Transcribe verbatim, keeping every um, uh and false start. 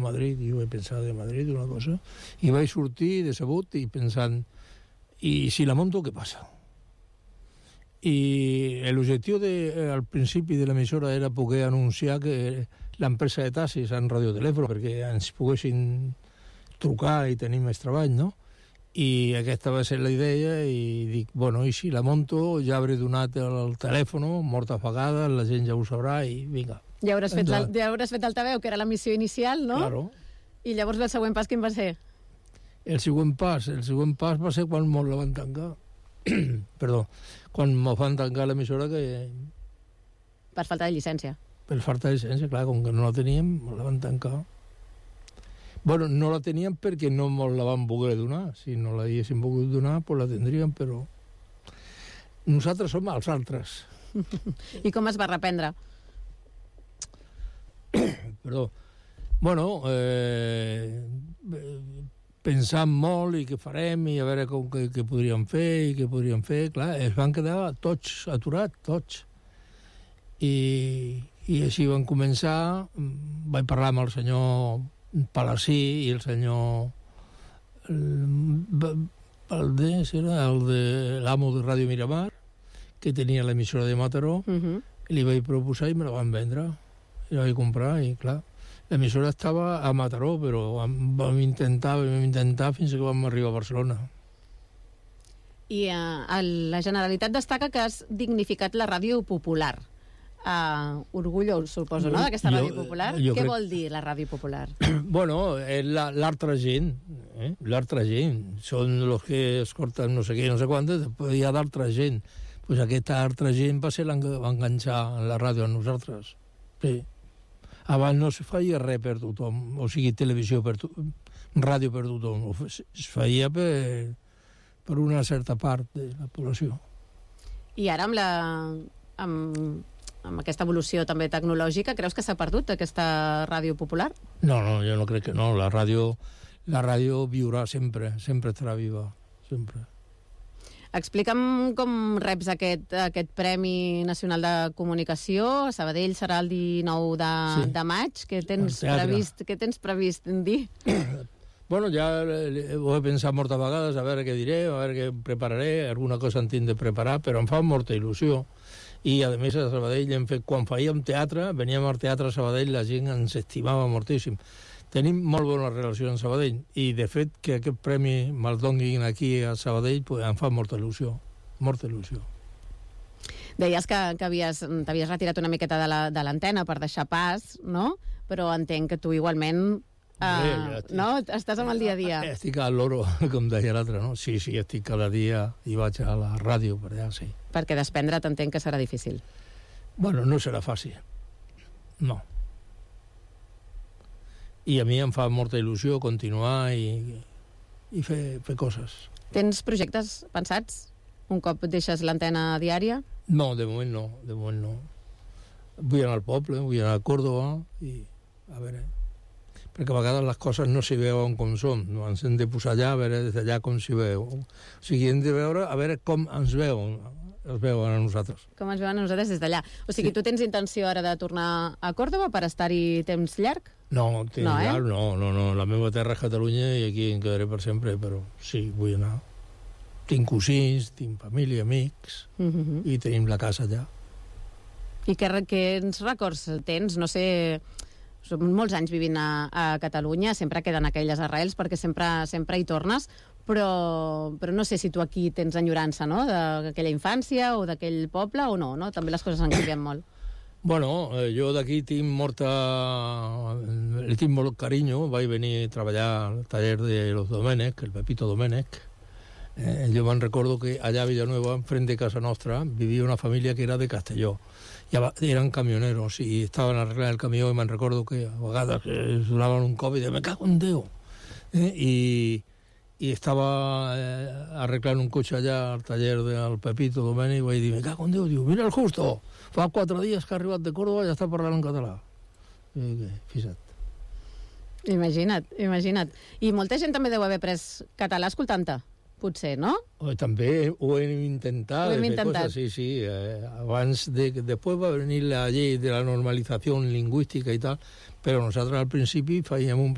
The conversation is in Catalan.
Madrid, i jo vaig pensar de Madrid una cosa, i vaig sortir decebut i pensant, i si la monto, què passa? I l'objectiu de, al principi de l'emissora era poder anunciar que l'empresa de taxis en radiotelèfon, perquè ens poguessin trucar i tenir més treball, no? I aquesta va ser la idea, i dic, bueno, i si la monto, ja hauré donat el telèfon, mortes vegades, la gent ja ho sabrà, i vinga. Ja hauràs fet, la, ja hauràs fet altaveu, que era la missió inicial, no? Claro. I llavors el següent pas quin va ser? El següent pas, el següent pas va ser quan mos la van tancar. Perdó, quan mos van tancar l'emissora que... Per falta de llicència. Per falta de llicència, clar, com que no la teníem, mos la van tancar. Bueno, no la teníem perquè no mos la van voler donar. Si no la haguéssim volgut donar, pues la tindríem, però... Nosaltres som els altres. I com es va reprendre? Perdó. Bueno, eh, pensant molt i què farem i a veure com, què, què podríem fer i què podríem fer. Clar, es van quedar tots aturats, tots. I, i així van començar. Vaig parlar amb el senyor Palací i el senyor Valdés, era el de l'amo de Ràdio Miramar, que tenia l'emissora de Mataró, uh-huh. I li vaig proposar i me la van vendre. I la vaig comprar i, clar, l'emissora estava a Mataró, però vam intentar, vam intentar fins que vam arribar a Barcelona. I uh, la Generalitat destaca que has dignificat la ràdio popular. Uh, orgullós, suposo, no?, d'aquesta ràdio popular. Què crec... vol dir la ràdio popular? Bueno, és l'altra gent, eh? L'altra gent. Són els que escolten no sé què, no sé quantes, després hi ha d'altra gent. Pues aquesta altra gent va ser la que va enganxar la ràdio a nosaltres. Sí. Abans no se feia res per tothom, o sigui, televisió per tothom, ràdio per tothom. Es feia per, per una certa part de la població. I ara amb la... amb... amb aquesta evolució també tecnològica, creus que s'ha perdut aquesta ràdio popular? No, no, jo no crec que no. La ràdio, la ràdio viurà sempre, sempre estarà viva, sempre. Explica'm com reps aquest, aquest Premi Nacional de Comunicació. A Sabadell serà el dinou de, sí. de maig. Què tens previst, què tens previst dir? Bueno, ja ho he pensat moltes vegades, a veure què diré, a veure què prepararé, alguna cosa en tinc de preparar, però em fa molta il·lusió. I, a més, a Sabadell hem fet, quan fèiem teatre, veníem al teatre a Sabadell, la gent ens estimava moltíssim. Tenim molt bona relació amb Sabadell, i, de fet, que aquest premi me'l donguin aquí a Sabadell, pues, em fa molta il·lusió, molta il·lusió. Deies que, que havies, t'havies retirat una miqueta de l'antena per deixar pas, no? Però entenc que tu igualment... Uh, sí, no? Estàs amb el dia a dia. Estic al loro, com deia l'altre, no? Sí, sí, estic cada dia i vaig a la ràdio per allà, sí. Perquè desprendre t'entenc que serà difícil. Bueno, no serà fàcil. No. I a mi em fa molta il·lusió continuar i, i fer, fer coses. Tens projectes pensats un cop deixes l'antena diària? No, de moment no, de moment no. Vull anar al poble, vull anar a Córdoba i a veure... perquè a vegades les coses no s'hi veuen com són, no? Ens hem de posar allà a veure des d'allà com s'hi veu. O sigui, hem de veure a veure com ens veuen, ens veuen a nosaltres. Com ens veuen a nosaltres des d'allà. O sigui, sí. Tu tens intenció ara de tornar a Còrdova per estar-hi temps llarg? No, temps no, eh? llarg no, no, no. La meva terra és Catalunya i aquí em quedaré per sempre, però sí, vull anar. Tinc cosins, tinc família, amics, uh-huh. I tenim la casa allà. I què, què records tens? No sé... Som molts anys vivint a, a Catalunya, sempre queden aquelles arrels perquè sempre, sempre hi tornes, però, però no sé si tu aquí tens enyorança, no?, d'aquella infància o d'aquell poble o no, no? També les coses han canviat molt. Bueno, eh, jo d'aquí tinc molta... li tinc molt carinyo. Vaig venir a treballar al taller de los Domènech, el Pepito Domènech. Eh, jo me'n recordo que allà a Villanueva, enfrente de casa nostra, vivia una família que era de Castelló. I eren camioneros i estaven arreglant el camió i me'n recordo que a vegades es donaven un cop i deien, me cago en Déu. Eh? I, I estava eh, arreglant un cotxe allà al taller del Pepito Domènech i vaig dir, me cago en Déu, diu, mira el Justo, fa quatre dies que ha arribat de Córdoba i ja està parlant en català. I, fixa't. Imagina't, imagina't. I molta gent també deu haver pres català escoltant-te. Potser, no? O, també ho hem intentat. Ho hem intentat. Cosas, sí, sí. Eh, abans de... Después va venir la llei de la normalització lingüística i tal, però nosaltres al principi fèiem un